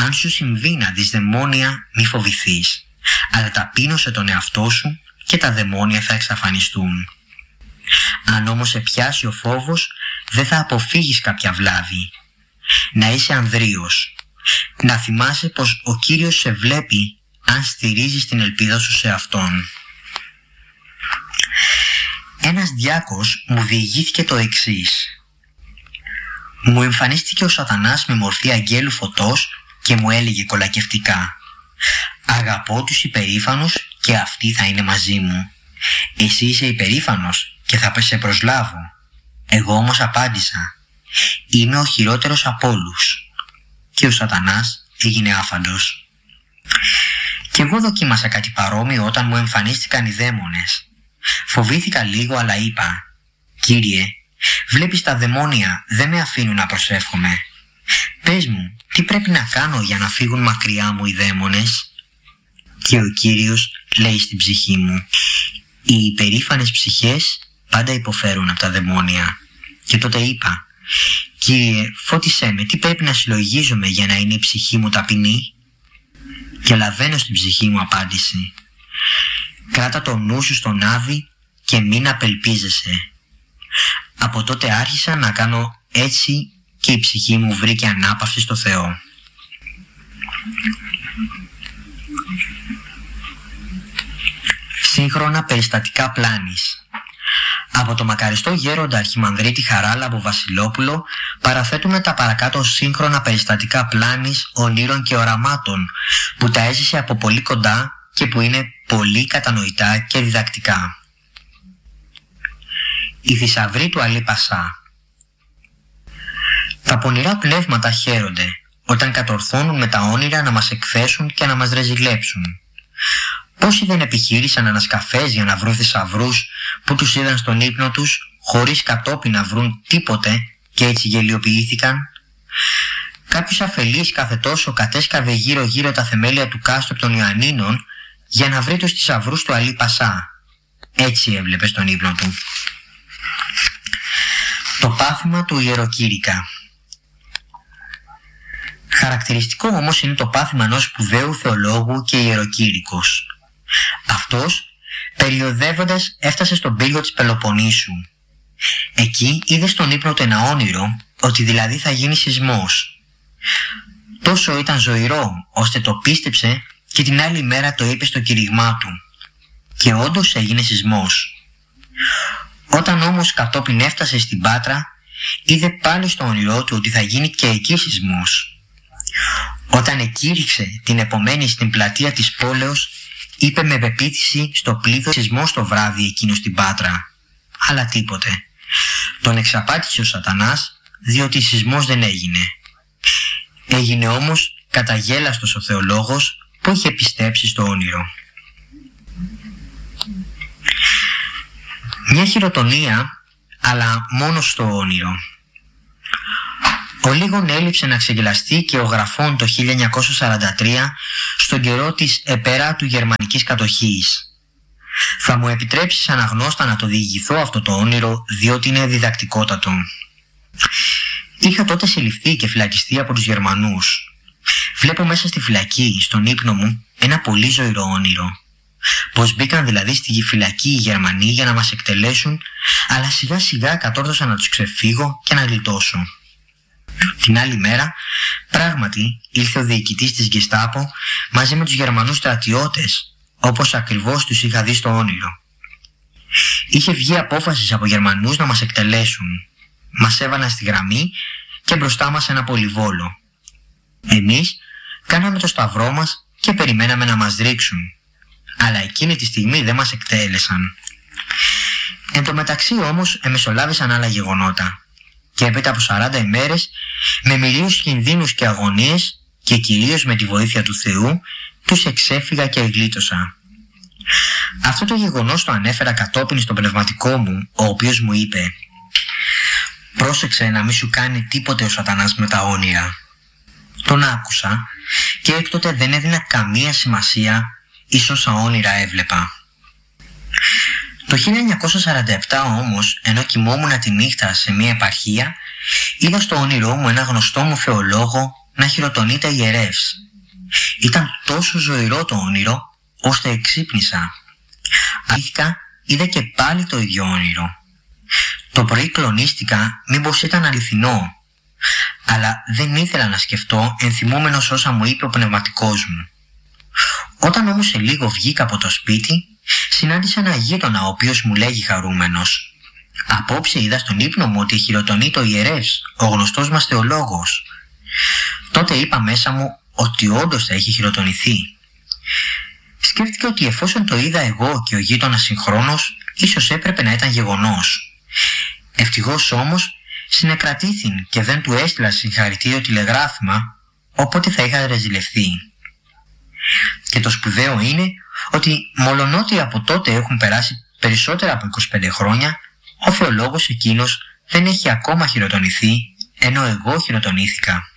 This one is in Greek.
Αν σου συμβεί να δεις δαιμόνια, μη φοβηθείς, αλλά ταπείνωσε τον εαυτό σου και τα δαιμόνια θα εξαφανιστούν. Αν όμως σε πιάσει ο φόβος, δεν θα αποφύγεις κάποια βλάβη. Να είσαι ανδρείος. Να θυμάσαι πως ο Κύριος σε βλέπει αν στηρίζεις την ελπίδα σου σε Αυτόν. Ένας διάκος μου διηγήθηκε το εξής. Μου εμφανίστηκε ο Σατανάς με μορφή αγγέλου φωτός και μου έλεγε κολακευτικά: «Αγαπώ τους υπερήφανους και αυτοί θα είναι μαζί μου. Εσύ είσαι υπερήφανος και θα σε προσλάβω». Εγώ όμως απάντησα: «Είμαι ο χειρότερος από όλους». Και ο Σατανάς έγινε άφαντος. Κι εγώ δοκίμασα κάτι παρόμοιο όταν μου εμφανίστηκαν οι δαίμονες. Φοβήθηκα λίγο, αλλά είπα: «Κύριε, βλέπεις τα δαιμόνια δεν με αφήνουν να προσεύχομαι. Πες μου, τι πρέπει να κάνω για να φύγουν μακριά μου οι δαίμονες?» Και ο Κύριος λέει στην ψυχή μου: «Οι υπερήφανες ψυχές πάντα υποφέρουν από τα δαιμόνια». Και τότε είπα: «Κύριε, φώτισέ με, τι πρέπει να συλλογίζομαι για να είναι η ψυχή μου ταπεινή?» Και λαβαίνω στην ψυχή μου απάντηση: «Κράτα το νου σου στον άδει και μην απελπίζεσαι». Από τότε άρχισα να κάνω έτσι και η ψυχή μου βρήκε ανάπαυση στο Θεό. Σύγχρονα περιστατικά πλάνης. Από το μακαριστό γέροντα Αρχιμανδρίτη Χαράλαμπο Βασιλόπουλο παραθέτουμε τα παρακάτω σύγχρονα περιστατικά πλάνης, ονείρων και οραμάτων που τα έζησε από πολύ κοντά και που είναι πολύ κατανοητά και διδακτικά. Η θησαυρή του Αλή Πασά. Τα πονηρά πνεύματα χαίρονται όταν κατορθώνουν με τα όνειρα να μας εκθέσουν και να μας ρεζιλέψουν. Πόσοι δεν επιχείρησαν ανασκαφές για να βρουν θησαυρούς που τους είδαν στον ύπνο τους, χωρίς κατόπιν να βρουν τίποτε και έτσι γελιοποιήθηκαν. Κάποιος αφελής κάθε τόσο κατέσκαβε γύρω-γύρω τα θεμέλια του κάστρου των Ιωαννίνων για να βρει τους θησαυρούς του Αλή Πασά. Έτσι έβλεπε στον ύπνο του. Το πάθημα του ιεροκήρυκα. Χαρακτηριστικό όμως είναι το πάθημα ενός σπουδαίου θεολόγου και ιεροκήρυκος. Αυτός, περιοδεύοντας, έφτασε στον πύργο της Πελοποννήσου. Εκεί είδε στον ύπνο του ένα όνειρο, ότι δηλαδή θα γίνει σεισμός. Τόσο ήταν ζωηρό, ώστε το πίστεψε και την άλλη μέρα το είπε στο κηρυγμά του. Και όντως έγινε σεισμός. Όταν όμως κατόπιν έφτασε στην Πάτρα, είδε πάλι στο όνειρό του ότι θα γίνει και εκεί σεισμός. Όταν εκήρυξε την επομένη στην πλατεία της πόλεως, είπε με πεποίθηση στο πλήθος σεισμός το βράδυ εκείνο στην Πάτρα. Αλλά τίποτε. Τον εξαπάτησε ο Σατανάς, διότι σεισμός δεν έγινε. Έγινε όμως καταγέλαστος ο θεολόγος που είχε πιστέψει στο όνειρο. Μια χειροτονία, αλλά μόνο στο όνειρο. Ο Λίγων έλειψε να ξεγελαστεί και ο Γραφών το 1943 στον καιρό της επεράτου γερμανικής κατοχής. Θα μου επιτρέψεις αναγνώστα να το διηγηθώ αυτό το όνειρο, διότι είναι διδακτικότατο. Είχα τότε συλληφθεί και φυλακιστεί από τους Γερμανούς. Βλέπω μέσα στη φυλακή, στον ύπνο μου, ένα πολύ ζωηρό όνειρο. Πως μπήκαν δηλαδή στη φυλακή οι Γερμανοί για να μας εκτελέσουν, αλλά σιγά σιγά κατόρθωσα να τους ξεφύγω και να γλιτώσω. Την άλλη μέρα, πράγματι, ήλθε ο διοικητής της Γκεστάπο μαζί με τους Γερμανούς στρατιώτες, όπως ακριβώς τους είχα δει στο όνειρο. Είχε βγει απόφαση από Γερμανούς να μας εκτελέσουν. Μας έβαλαν στη γραμμή και μπροστά μας ένα πολυβόλο. Εμείς κάναμε το σταυρό μας και περιμέναμε να μας ρίξουν. Αλλά εκείνη τη στιγμή δεν μας εκτέλεσαν. Εν τω μεταξύ όμως εμεσολάβησαν άλλα γεγονότα. Και έπειτα από 40 ημέρες, με μοιρίους κινδύνους και αγωνίες και κυρίως με τη βοήθεια του Θεού, τους εξέφυγα και εγλίτωσα. Αυτό το γεγονός το ανέφερα κατόπιν στον πνευματικό μου, ο οποίος μου είπε: «Πρόσεξε να μην σου κάνει τίποτε ο Σατανάς με τα όνειρα». Τον άκουσα και έκτοτε δεν έδινα καμία σημασία εις όσα όνειρα έβλεπα. Το 1947 όμως, ενώ κοιμόμουν τη νύχτα σε μια επαρχία, είδα στο όνειρό μου ένα γνωστό μου θεολόγο να χειροτονεί τα ιερεύς. Ήταν τόσο ζωηρό το όνειρο, ώστε εξύπνησα. Αλήθηκα, είδα και πάλι το ίδιο όνειρο. Το πρωί κλονίστηκα μήπως ήταν αληθινό, αλλά δεν ήθελα να σκεφτώ ενθυμούμενος όσα μου είπε ο πνευματικός μου. Όταν όμως σε λίγο βγήκα από το σπίτι, συνάντησα ένα γείτονα ο οποίος μου λέγει χαρούμενος: «Απόψε είδα στον ύπνο μου ότι χειροτονεί το ιερεύς, ο γνωστός μας θεολόγος». Τότε είπα μέσα μου ότι όντως θα έχει χειροτονηθεί. Σκέφτηκα ότι εφόσον το είδα εγώ και ο γείτονας συγχρόνως, ίσως έπρεπε να ήταν γεγονός. Ευτυχώς όμως συνεκρατήθην και δεν του έστειλα συγχαρητήριο τηλεγράφημα, οπότε θα είχα ρεζιλευθεί. Και το σπουδαίο είναι ότι μολονότι από τότε έχουν περάσει περισσότερα από 25 χρόνια, ο θεολόγος εκείνος δεν έχει ακόμα χειροτονηθεί, ενώ εγώ χειροτονήθηκα.